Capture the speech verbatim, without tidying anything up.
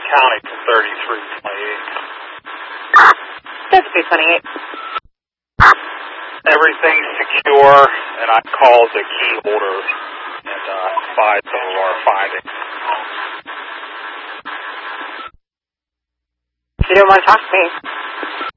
County to thirty-three twenty-eight. thirty-three twenty-eight. Everything's secure, and I called the key holder and uh, spied some of our findings. You don't want to talk to me.